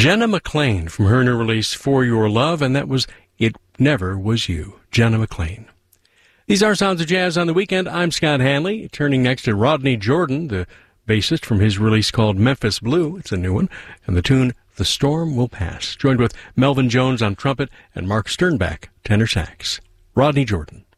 Jenna McLean from her new release For Your Love, and that was It Never Was You, Jenna McLean. These are Sounds of Jazz on the Weekend. I'm Scott Hanley. Turning next to Rodney Jordan, the bassist from his release called Memphis Blue. It's a new one. And the tune The Storm Will Pass, joined with Melvin Jones on trumpet and Mark Sternbach, tenor sax. Rodney Jordan.